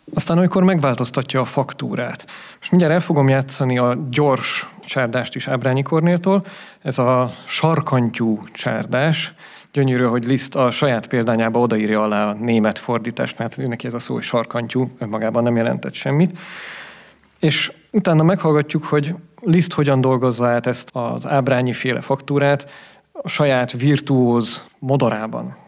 Aztán amikor megváltoztatja a faktúrát. Most mindjárt el fogom játszani a gyors csárdást is Ábrányi Kornéltól. Ez a sarkantyú csárdás. Gyönyörű, hogy Liszt a saját példányába odaírja alá a német fordítást, mert ő neki ez a szó, hogy sarkantyú, önmagában nem jelentett semmit. És utána meghallgatjuk, hogy Liszt hogyan dolgozza át ezt az Ábrányi féle faktúrát a saját virtuóz modorában.